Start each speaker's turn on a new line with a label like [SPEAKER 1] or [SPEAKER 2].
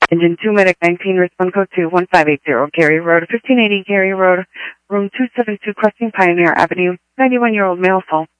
[SPEAKER 1] Engine 2 Medic 19, respond code 21580, Gary Road, 1580 Gary Road, room 272, crossing Pioneer Avenue, 91-year-old male, fall.